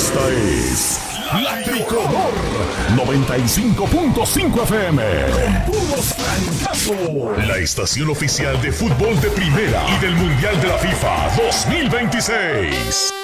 Esta es La Tricolor 95.5 FM. Con puros francazos. La estación oficial de fútbol de primera y del Mundial de la FIFA 2026.